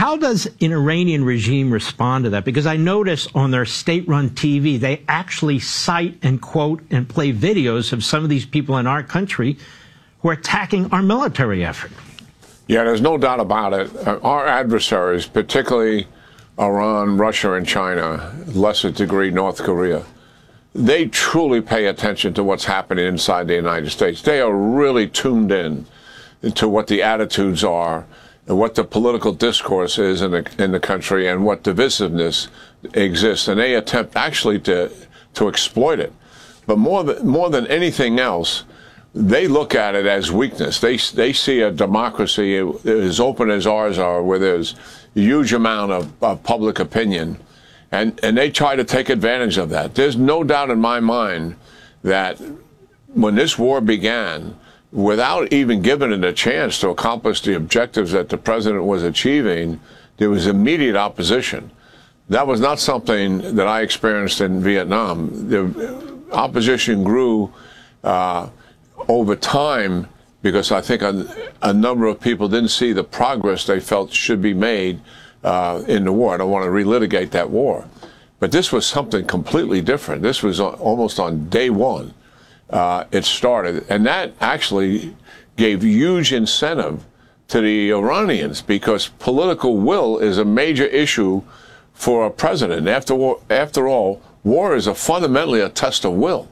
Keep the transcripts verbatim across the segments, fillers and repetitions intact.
How does an Iranian regime respond to that? Because I notice on their state-run T V, they actually cite and quote and play videos of some of these people in our country who are attacking our military effort. Yeah, there's no doubt about it. Uh, our adversaries, particularly Iran, Russia, and China, lesser degree North Korea, they truly pay attention to what's happening inside the United States. They are really tuned in to what the attitudes are and what the political discourse is in the, in the country and what divisiveness exists. And they attempt actually to, to exploit it. But more than, more than anything else, they look at it as weakness. They, they see a democracy as open as ours are, where there's a huge amount of, of public opinion. And, and they try to take advantage of that. There's no doubt in my mind that when this war began, without even giving it a chance to accomplish the objectives that the president was achieving, there was immediate opposition. That was not something that I experienced in Vietnam. The opposition grew uh, over time because I think a, a number of people didn't see the progress they felt should be made uh, in the war. I don't want to relitigate that war. But this was something completely different. This was almost on day one. Uh, it started, and that actually gave huge incentive to the Iranians because political will is a major issue for a president. After war, after all, war is a fundamentally a test of will,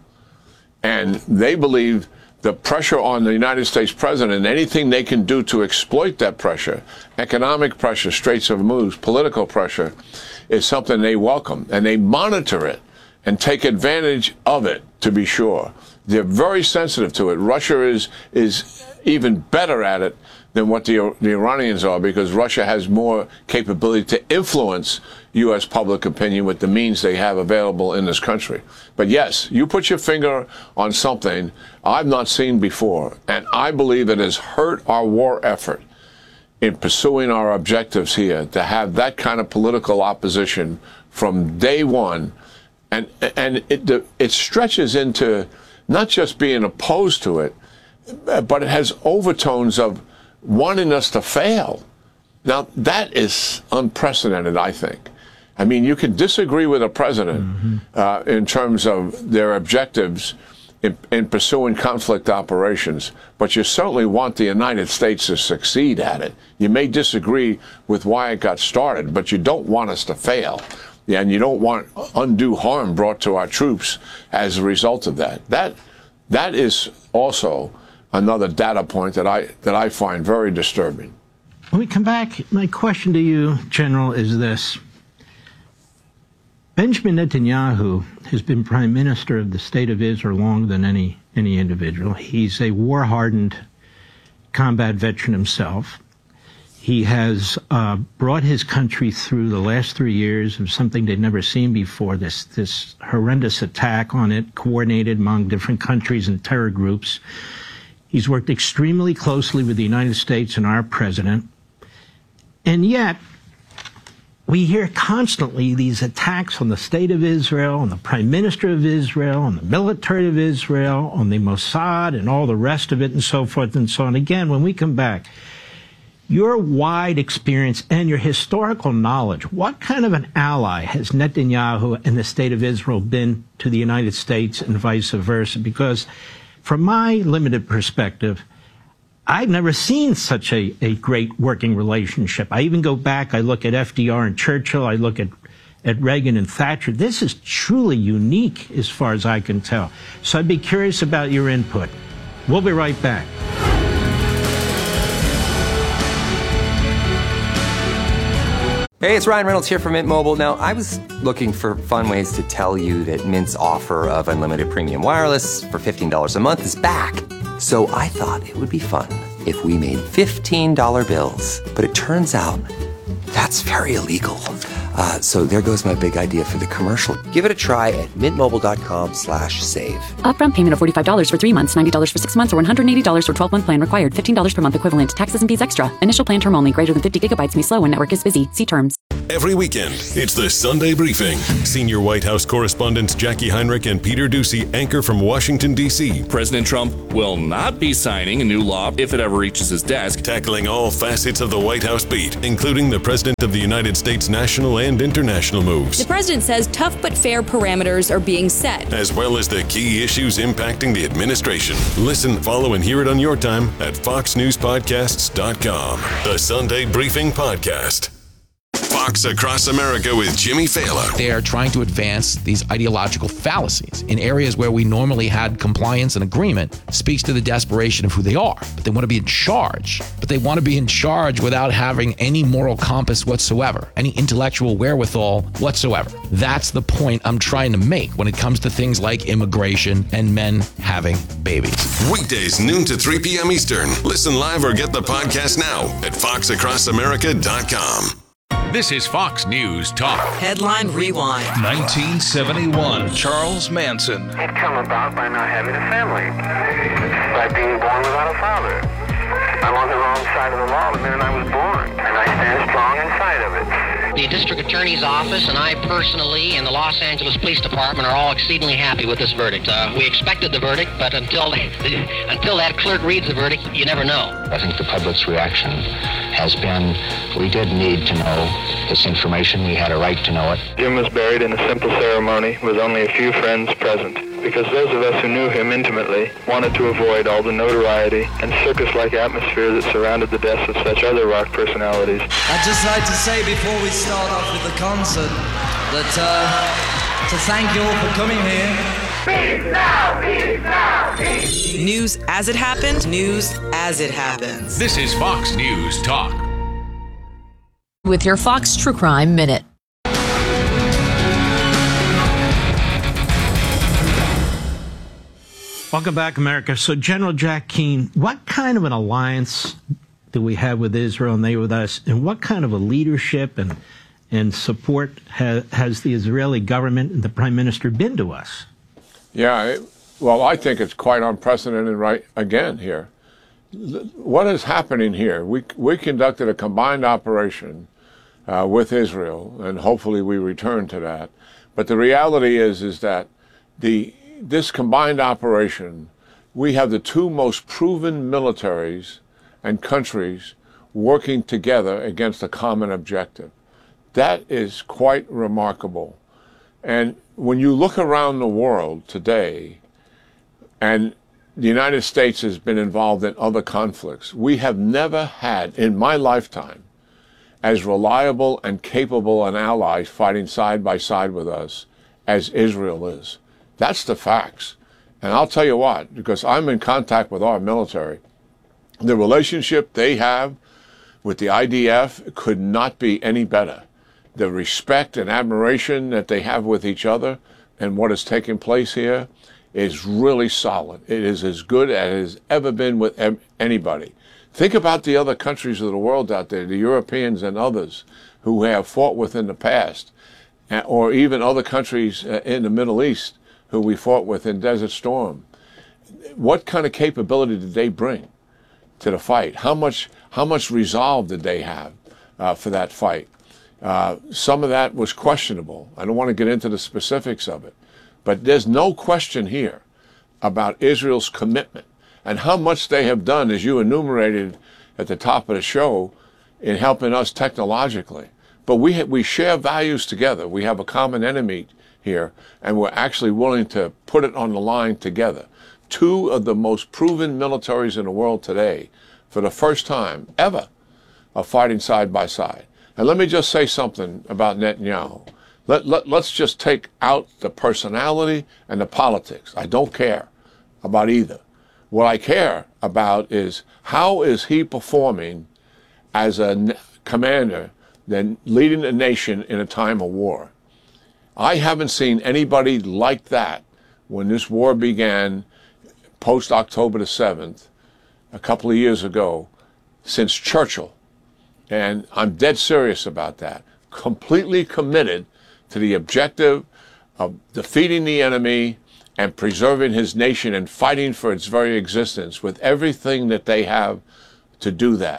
and they believe the pressure on the United States president, anything they can do to exploit that pressure, economic pressure, Straits of Hormuz, political pressure, is something they welcome, and they monitor it and take advantage of it, to be sure. They're very sensitive to it. Russia is is even better at it than what the, the Iranians are because Russia has more capability to influence U S public opinion with the means they have available in this country. But yes, you put your finger on something I've not seen before, and I believe it has hurt our war effort in pursuing our objectives here to have that kind of political opposition from day one. And, and it, it stretches into not just being opposed to it, but it has overtones of wanting us to fail. Now, that is unprecedented, I think. I mean, you can disagree with a president mm-hmm. uh, in terms of their objectives in, in pursuing conflict operations, but you certainly want the United States to succeed at it. You may disagree with why it got started, but you don't want us to fail. Yeah, and you don't want undue harm brought to our troops as a result of that. That that is also another data point that I that I find very disturbing. When we come back, my question to you, General, is this. Benjamin Netanyahu has been prime minister of the state of Israel longer than any any individual. He's a war-hardened combat veteran himself. He has uh, brought his country through the last three years of something they'd never seen before, this this horrendous attack on it, coordinated among different countries and terror groups. He's worked extremely closely with the United States and our president. And yet, we hear constantly these attacks on the state of Israel, on the prime minister of Israel, on the military of Israel, on the Mossad and all the rest of it and so forth and so on. Again, when we come back, your wide experience and your historical knowledge, what kind of an ally has Netanyahu and the state of Israel been to the United States and vice versa? Because from my limited perspective, I've never seen such a, a great working relationship. I even go back, I look at F D R and Churchill, I look at, at Reagan and Thatcher. This is truly unique as far as I can tell. So I'd be curious about your input. We'll be right back. Hey, it's Ryan Reynolds here from Mint Mobile. Now, I was looking for fun ways to tell you that Mint's offer of unlimited premium wireless for fifteen dollars a month is back. So I thought it would be fun if we made fifteen dollar bills. But it turns out that's very illegal. Uh, so there goes my big idea for the commercial. Give it a try at mintmobile.com slash save. Upfront payment of forty-five dollars for three months, ninety dollars for six months, or one hundred eighty dollars for twelve-month plan required. fifteen dollars per month equivalent. Taxes and fees extra. Initial plan term only. Greater than fifty gigabytes may slow when network is busy. See terms. Every weekend, it's the Sunday Briefing. Senior White House correspondents Jackie Heinrich and Peter Doocy anchor from Washington, D C President Trump will not be signing a new law if it ever reaches his desk. Tackling all facets of the White House beat, including the President of the United States' national and international moves. The president says tough but fair parameters are being set, as well as the key issues impacting the administration. Listen, follow, and hear it on your time at fox news podcasts dot com. The Sunday Briefing Podcast. Fox Across America with Jimmy Fallon. They are trying to advance these ideological fallacies in areas where we normally had compliance and agreement. Speaks to the desperation of who they are. But they want to be in charge. But they want to be in charge without having any moral compass whatsoever, any intellectual wherewithal whatsoever. That's the point I'm trying to make when it comes to things like immigration and men having babies. Weekdays, noon to three p.m. Eastern. Listen live or get the podcast now at fox across america dot com. This is Fox News Talk. Headline Rewind. nineteen seventy-one. Charles Manson. It come about by not having a family, by being born without a father. I'm on the wrong side of the law the minute I was born, and I stand strong inside of it. The district attorney's office and I personally and the Los Angeles Police Department are all exceedingly happy with this verdict. Uh, we expected the verdict, but until until that clerk reads the verdict, you never know. I think the public's reaction has been, we did need to know this information. We had a right to know it. Jim was buried in a simple ceremony with only a few friends present, because those of us who knew him intimately wanted to avoid all the notoriety and circus-like atmosphere that surrounded the deaths of such other rock personalities. I'd just like to say before we start off with the concert that uh, to thank you all for coming here. Peace now, peace now, peace. News as it happened, news as it happens. This is Fox News Talk. With your Fox True Crime Minute. Welcome back, America. So, General Jack Keane, what kind of an alliance do we have with Israel and they with us? And what kind of a leadership and and support ha, has the Israeli government and the Prime Minister been to us? Yeah, it, well, I think it's quite unprecedented right again here. What is happening here? We we conducted a combined operation uh, with Israel, and hopefully we return to that. But the reality is, is that the this combined operation, we have the two most proven militaries and countries working together against a common objective. That is quite remarkable. And when you look around the world today, and the United States has been involved in other conflicts, we have never had, in my lifetime, as reliable and capable an ally fighting side by side with us as Israel is. That's the facts. And I'll tell you what, because I'm in contact with our military, the relationship they have with the I D F could not be any better. The respect and admiration that they have with each other and what is taking place here is really solid. It is as good as it has ever been with anybody. Think about the other countries of the world out there, the Europeans and others who have fought with in the past, or even other countries in the Middle East who we fought with in Desert Storm. What kind of capability did they bring to the fight? How much, how much resolve did they have uh, for that fight? Uh, some of that was questionable. I don't want to get into the specifics of it. But there's no question here about Israel's commitment and how much they have done, as you enumerated at the top of the show, in helping us technologically. But we, ha- we share values together. We have a common enemy here, and we're actually willing to put it on the line together. Two of the most proven militaries in the world today, for the first time ever, are fighting side by side. And let me just say something about Netanyahu. Let, let, let's just take out the personality and the politics. I don't care about either. What I care about is how is he performing as a n- commander then leading the nation in a time of war. I haven't seen anybody like that when this war began post-October the seventh, a couple of years ago, since Churchill. And I'm dead serious about that. Completely committed to the objective of defeating the enemy and preserving his nation and fighting for its very existence with everything that they have to do that.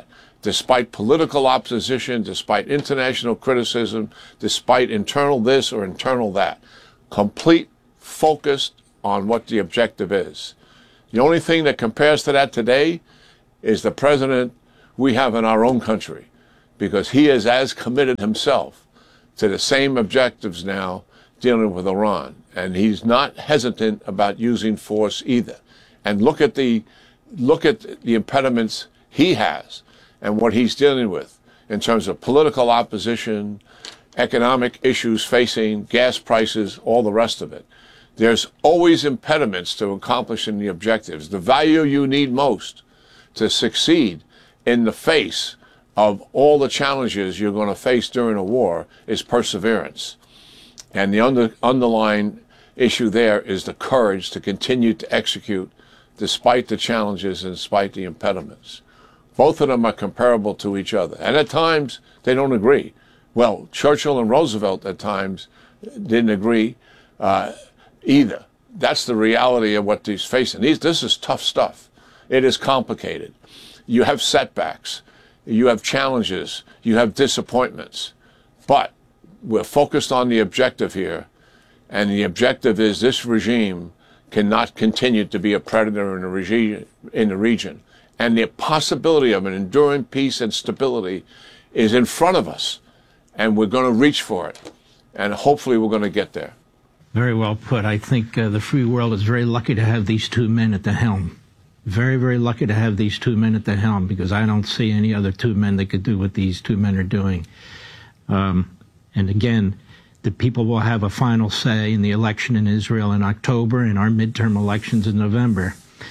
despite political opposition, despite international criticism, despite internal this or internal that. Complete focus on what the objective is. The only thing that compares to that today is the president we have in our own country, because he is as committed himself to the same objectives now dealing with Iran. And he's not hesitant about using force either. And look at the, look at the impediments he has and what he's dealing with in terms of political opposition, economic issues facing, gas prices, all the rest of it. There's always impediments to accomplishing the objectives. The value you need most to succeed in the face of all the challenges you're going to face during a war is perseverance. And the under, underlying issue there is the courage to continue to execute despite the challenges and despite the impediments. Both of them are comparable to each other. And at times, they don't agree. Well, Churchill and Roosevelt at times didn't agree uh, either. That's the reality of what he's facing. These, this is tough stuff. It is complicated. You have setbacks. You have challenges. You have disappointments. But we're focused on the objective here. And the objective is this regime cannot continue to be a predator in the, regi- in the region. And the possibility of an enduring peace and stability is in front of us. And we're going to reach for it. And hopefully we're going to get there. Very well put. I think uh, the free world is very lucky to have these two men at the helm. Very, very lucky to have these two men at the helm, because I don't see any other two men that could do what these two men are doing. Um, and again, the people will have a final say in the election in Israel in October and our midterm elections in November.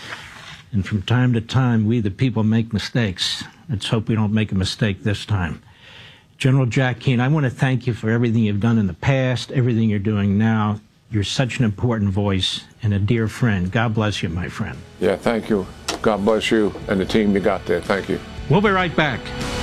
And from time to time, we the people make mistakes. Let's hope we don't make a mistake this time. General Jack Keane, I want to thank you for everything you've done in the past, everything you're doing now. You're such an important voice and a dear friend. God bless you, my friend. Yeah, thank you. God bless you and the team you got there. Thank you. We'll be right back.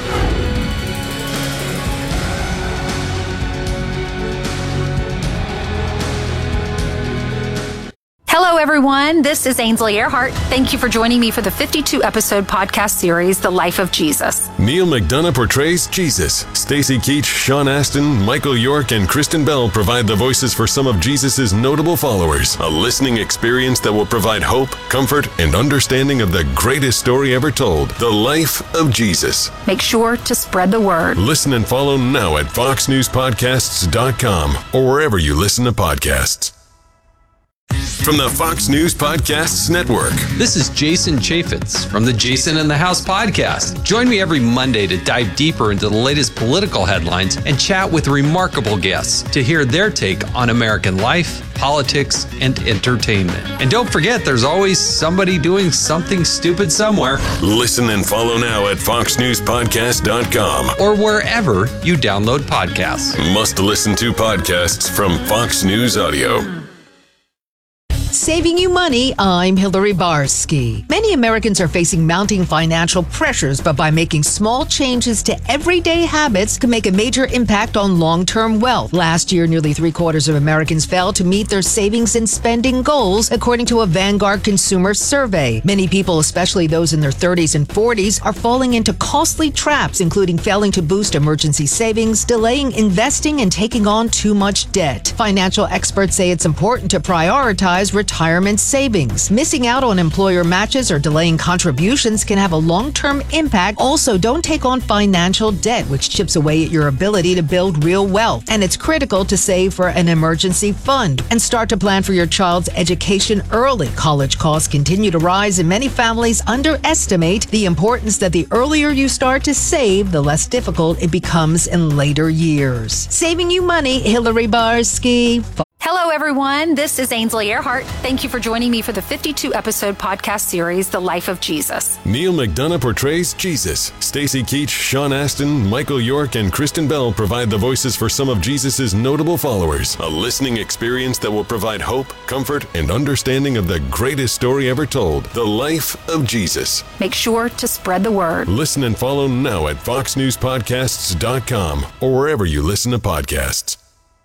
Hello, everyone. This is Ainsley Earhart. Thank you for joining me for the fifty-two episode podcast series, The Life of Jesus. Neil McDonough portrays Jesus. Stacy Keach, Sean Astin, Michael York, and Kristen Bell provide the voices for some of Jesus' notable followers. A listening experience that will provide hope, comfort, and understanding of the greatest story ever told, The Life of Jesus. Make sure to spread the word. Listen and follow now at fox news podcasts dot com or wherever you listen to podcasts. From the Fox News Podcasts Network. This is Jason Chaffetz from the Jason in the House podcast. Join me every Monday to dive deeper into the latest political headlines and chat with remarkable guests to hear their take on American life, politics, and entertainment. And don't forget, there's always somebody doing something stupid somewhere. Listen and follow now at fox news podcast dot com or wherever you download podcasts. Must listen to podcasts from Fox News Audio. Saving you money, I'm Hillary Barsky. Many Americans are facing mounting financial pressures, but by making small changes to everyday habits can make a major impact on long-term wealth. Last year, nearly three-quarters of Americans failed to meet their savings and spending goals, according to a Vanguard consumer survey. Many people, especially those in their thirties and forties, are falling into costly traps, including failing to boost emergency savings, delaying investing, and taking on too much debt. Financial experts say it's important to prioritize retirement savings. Missing out on employer matches or delaying contributions can have a long-term impact. Also, don't take on financial debt, which chips away at your ability to build real wealth. And it's critical to save for an emergency fund and start to plan for your child's education early. College costs continue to rise, and many families underestimate the importance that the earlier you start to save, the less difficult it becomes in later years. Saving you money, Hillary Barsky. Hello, everyone. This is Ainsley Earhart. Thank you for joining me for the fifty-two episode podcast series, The Life of Jesus. Neil McDonough portrays Jesus. Stacy Keach, Sean Astin, Michael York, and Kristen Bell provide the voices for some of Jesus' notable followers. A listening experience that will provide hope, comfort, and understanding of the greatest story ever told, The Life of Jesus. Make sure to spread the word. Listen and follow now at fox news podcasts dot com or wherever you listen to podcasts.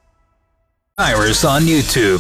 Iris on YouTube.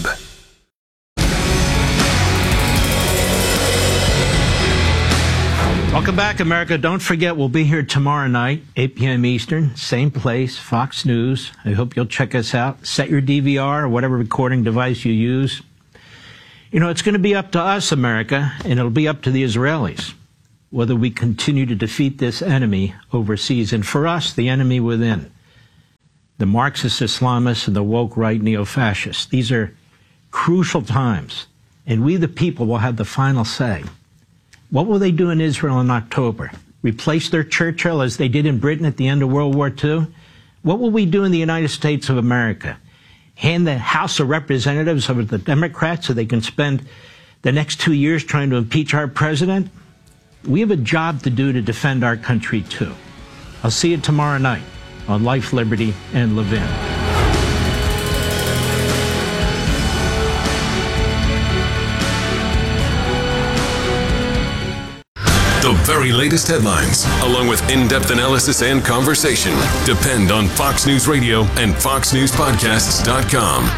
Welcome back, America. Don't forget, we'll be here tomorrow night, eight p.m. Eastern, same place, Fox News. I hope you'll check us out. Set your D V R or whatever recording device you use. You know, it's going to be up to us, America, and it'll be up to the Israelis whether we continue to defeat this enemy overseas. And for us, the enemy within, the Marxist Islamists and the woke right neo-fascists. These are crucial times, and we the people will have the final say. What will they do in Israel in October? Replace their Churchill as they did in Britain at the end of World War Two? What will we do in the United States of America? Hand the House of Representatives over to the Democrats so they can spend the next two years trying to impeach our president? We have a job to do to defend our country, too. I'll see you tomorrow night on Life, Liberty, and Levin. The very latest headlines, along with in-depth analysis and conversation, depend on Fox News Radio and fox news podcasts dot com.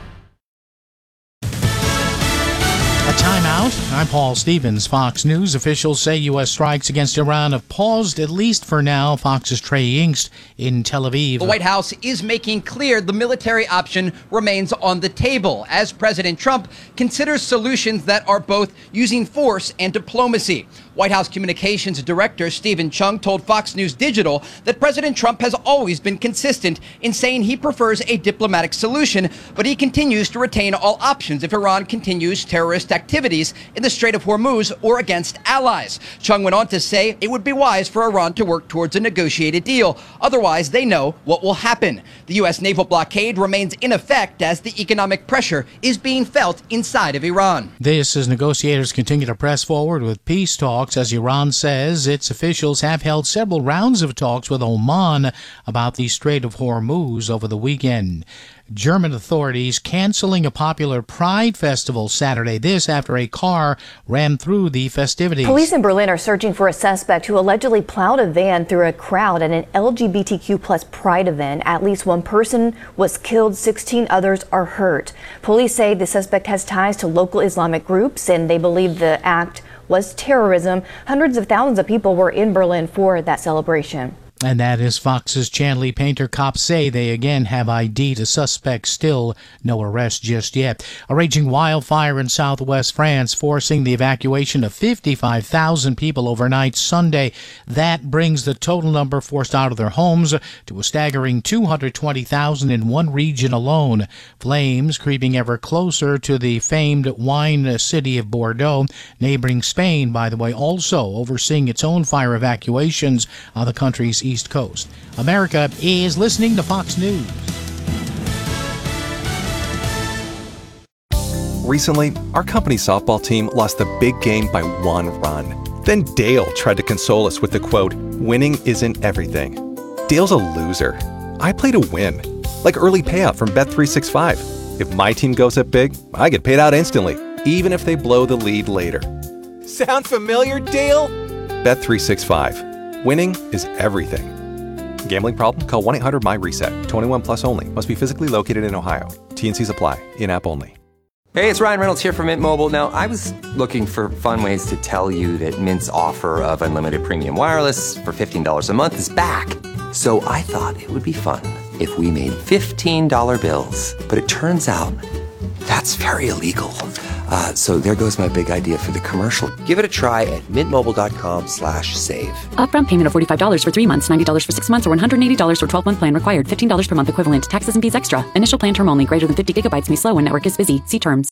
A timeout. I'm Paul Stevens, Fox News. Officials say U S strikes against Iran have paused, at least for now. Fox's Trey Yingst in Tel Aviv. The White House is making clear the military option remains on the table as President Trump considers solutions that are both using force and diplomacy. White House Communications Director Stephen Chung told Fox News Digital that President Trump has always been consistent in saying he prefers a diplomatic solution, but he continues to retain all options if Iran continues terrorist activities in the Strait of Hormuz or against allies. Chung went on to say it would be wise for Iran to work towards a negotiated deal. Otherwise, they know what will happen. The U S naval blockade remains in effect as the economic pressure is being felt inside of Iran. This as negotiators continue to press forward with peace talks, as Iran says its officials have held several rounds of talks with Oman about the Strait of Hormuz over the weekend. German authorities canceling a popular Pride festival Saturday. This after a car ran through the festivities. Police in Berlin are searching for a suspect who allegedly plowed a van through a crowd at an L G B T Q plus Pride event. At least one person was killed, sixteen others are hurt. Police say the suspect has ties to local Islamic groups and they believe the act was terrorism. Hundreds of thousands of people were in Berlin for that celebration. And that is Fox's Chanley Painter. Cops say they again have I D'd a suspect, still no arrest just yet. A raging wildfire in southwest France forcing the evacuation of fifty-five thousand people overnight Sunday. That brings the total number forced out of their homes to a staggering two hundred twenty thousand in one region alone. Flames creeping ever closer to the famed wine city of Bordeaux. Neighboring Spain, by the way, also overseeing its own fire evacuations on the country's East Coast. America is listening to Fox News. Recently, our company's softball team lost the big game by one run. Then Dale tried to console us with the quote, "Winning isn't everything." Dale's a loser. I play to win, like early payout from Bet three sixty-five. If my team goes up big, I get paid out instantly, even if they blow the lead later. Sound familiar, Dale? Bet three sixty-five. Winning is everything. Gambling problem? Call one eight hundred M Y reset. twenty-one plus only. Must be physically located in Ohio. T and C's apply. In-app only. Hey, it's Ryan Reynolds here from Mint Mobile. Now, I was looking for fun ways to tell you that Mint's offer of unlimited premium wireless for fifteen dollars a month is back. So I thought it would be fun if we made fifteen dollar bills. But it turns out that's very illegal. Uh, so there goes my big idea for the commercial. Give it a try at mintmobile.com slash save. Upfront payment of forty-five dollars for three months, ninety dollars for six months, or one hundred eighty dollars for twelve-month plan required. fifteen dollars per month equivalent. Taxes and fees extra. Initial plan term only. Greater than fifty gigabytes may slow when network is busy. See terms.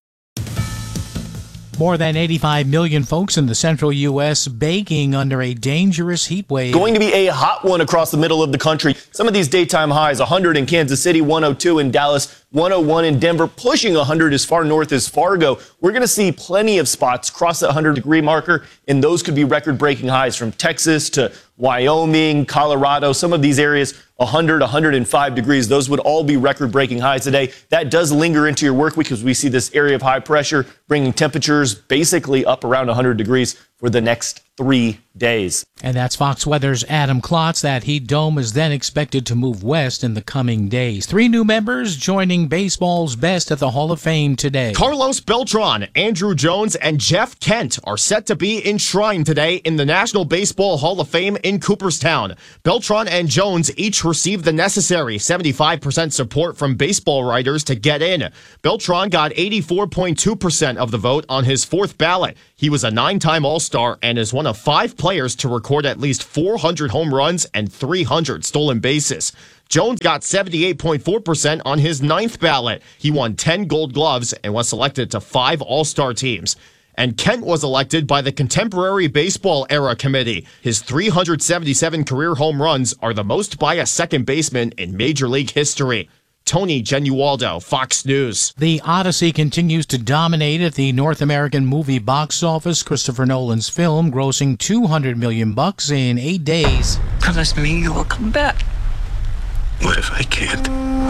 More than eighty-five million folks in the central U S baking under a dangerous heat wave. Going to be a hot one across the middle of the country. Some of these daytime highs, one hundred in Kansas City, one oh two in Dallas, one oh one in Denver, pushing one hundred as far north as Fargo. We're going to see plenty of spots cross that one hundred degree marker, and those could be record-breaking highs from Texas to Wyoming, Colorado. Some of these areas one hundred, one hundred five degrees. Those would all be record-breaking highs today. That does linger into your work week because we see this area of high pressure bringing temperatures basically up around one hundred degrees for the next three days. And that's Fox Weather's Adam Klotz. That heat dome is then expected to move west in the coming days. Three new members joining baseball's best at the Hall of Fame today. Carlos Beltran, Andrew Jones, and Jeff Kent are set to be enshrined today in the National Baseball Hall of Fame in Cooperstown. Beltran and Jones each received the necessary seventy-five percent support from baseball writers to get in. Beltran got eighty-four point two percent of the vote on his fourth ballot. He was a nine-time All-Star and is one of five players to record at least four hundred home runs and three hundred stolen bases. Jones got seventy-eight point four percent on his ninth ballot. He won ten Gold Gloves and was selected to five All-Star teams. And Kent was elected by the Contemporary Baseball Era Committee. His three hundred seventy-seven career home runs are the most by a second baseman in Major League history. Tony Genualdo, Fox News. The Odyssey continues to dominate at the North American movie box office. Christopher Nolan's film grossing two hundred million bucks in eight days. Promise me you will come back. What if I can't?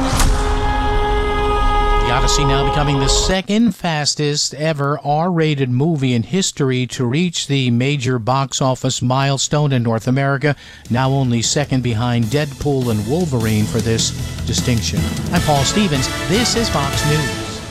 The Odyssey now becoming the second fastest ever R-rated movie in history to reach the major box office milestone in North America, now only second behind Deadpool and Wolverine for this distinction. I'm Paul Stevens. This is Fox News.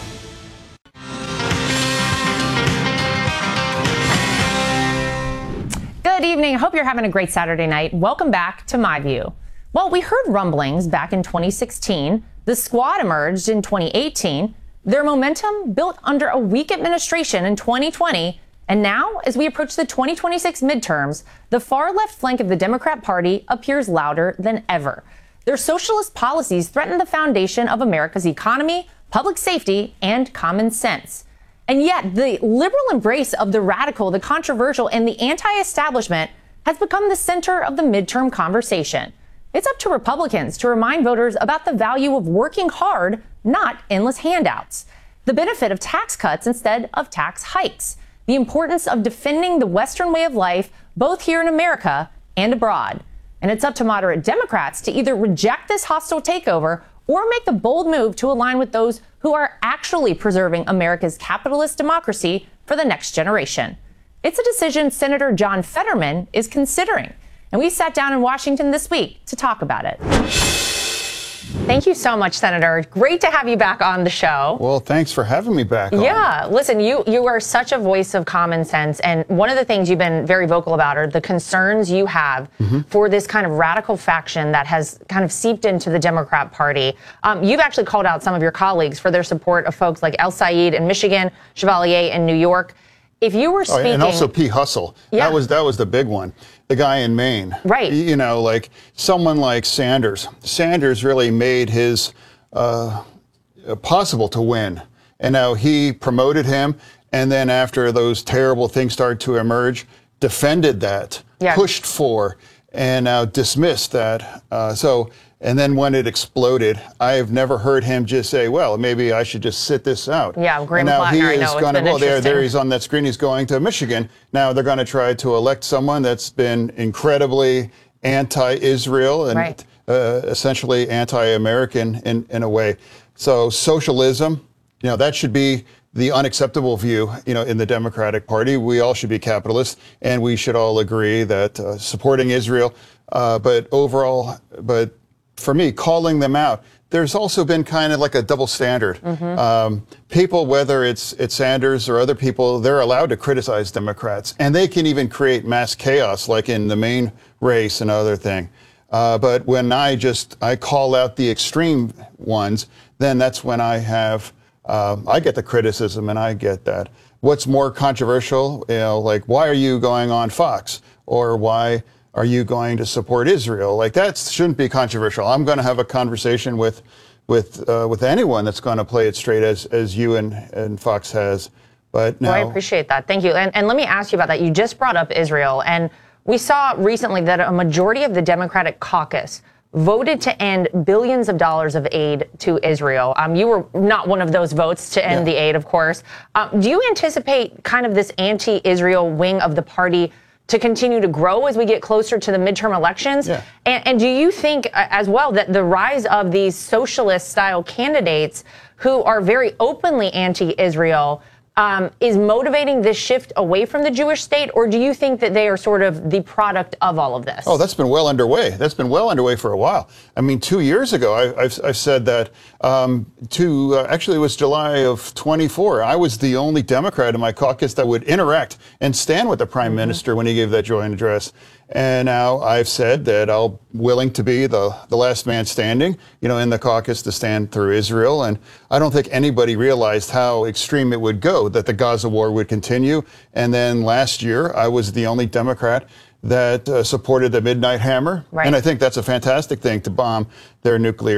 Good evening. I hope you're having a great Saturday night. Welcome back to My View. Well, we heard rumblings back in twenty sixteen. The Squad emerged in twenty eighteen. Their momentum built under a weak administration in twenty twenty. And now, as we approach the twenty twenty-six midterms, the far left flank of the Democrat Party appears louder than ever. Their socialist policies threaten the foundation of America's economy, public safety, and common sense. And yet, the liberal embrace of the radical, the controversial, and the anti-establishment has become the center of the midterm conversation. It's up to Republicans to remind voters about the value of working hard, not endless handouts, the benefit of tax cuts instead of tax hikes, the importance of defending the Western way of life, both here in America and abroad. And it's up to moderate Democrats to either reject this hostile takeover or make the bold move to align with those who are actually preserving America's capitalist democracy for the next generation. It's a decision Senator John Fetterman is considering. And we sat down in Washington this week to talk about it. Thank you so much, Senator. Great to have you back on the show. Well, thanks for having me back on. Yeah, listen, you you are such a voice of common sense. And one of the things you've been very vocal about are the concerns you have mm-hmm. for this kind of radical faction that has kind of seeped into the Democrat Party. Um, you've actually called out some of your colleagues for their support of folks like El Said in Michigan, Chevalier in New York. If you were speaking... Oh, and also P. Hustle. Yeah. That was that was the big one. The guy in Maine. Right. You know, like someone like Sanders. Sanders really made his uh, possible to win. And now he promoted him. And then after those terrible things started to emerge, defended that, yeah. pushed for, and now dismissed that. Uh, so... And then when it exploded, I've never heard him just say, well, maybe I should just sit this out. Yeah, Graham Now Plattner, he I is know, going to, well, there, there he's on that screen, he's going to Michigan. Now they're going to try to elect someone that's been incredibly anti-Israel and right. uh, essentially anti-American in, in a way. So socialism, you know, that should be the unacceptable view, you know, in the Democratic Party. We all should be capitalists, and we should all agree that uh, supporting Israel, uh, but overall, but for me, calling them out, there's also been kind of like a double standard. Mm-hmm. Um, people, whether it's it's Sanders or other people, they're allowed to criticize Democrats, and they can even create mass chaos, like in the Maine race and other thing. Uh, but when I just I call out the extreme ones, then that's when I have uh, I get the criticism, and I get that. What's more controversial? You know, like why are you going on Fox, or why are you going to support Israel? Like that shouldn't be controversial. I'm going to have a conversation with with uh, with anyone that's going to play it straight, as as you and, and Fox has. But now, well, I appreciate that. Thank you. And, and let me ask you about that. You just brought up Israel, and we saw recently that a majority of the Democratic caucus voted to end billions of dollars of aid to Israel. Um, you were not one of those votes to end yeah. the aid, of course. Um, do you anticipate kind of this anti-Israel wing of the party to continue to grow as we get closer to the midterm elections? Yeah. And, and do you think uh, as well that the rise of these socialist-style candidates who are very openly anti-Israel um, is motivating this shift away from the Jewish state, or do you think that they are sort of the product of all of this? Oh, that's been well underway. That's been well underway for a while. I mean, two years ago, I, I've, I've said that um, to uh, actually it was July of twenty-four. I was the only Democrat in my caucus that would interact and stand with the Prime mm-hmm. Minister when he gave that joint address. And now I've said that I'm willing to be the, the last man standing, you know, in the caucus to stand through Israel. And I don't think anybody realized how extreme it would go, that the Gaza war would continue. And then last year, I was the only Democrat that uh, supported the Midnight Hammer. Right. And I think that's a fantastic thing to bomb their nuclear